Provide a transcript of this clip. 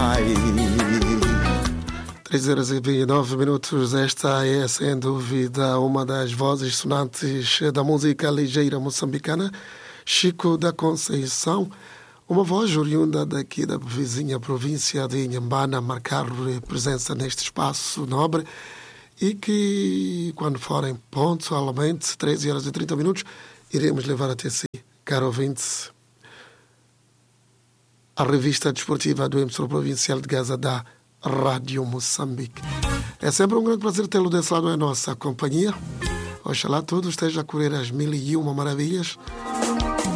3 horas e 29 minutos. Esta é, sem dúvida, uma das vozes sonantes da música ligeira moçambicana, Chico da Conceição. Uma voz oriunda daqui da vizinha província de Inhambane, a marcar presença neste espaço nobre e que, quando forem pontualmente 13 horas e 30 minutos, iremos levar até si, caro ouvinte, a revista desportiva do emissor provincial de Gaza da Rádio Moçambique. É sempre um grande prazer tê-lo desse lado em nossa companhia. Oxalá tudo esteja a correr às 1001 maravilhas.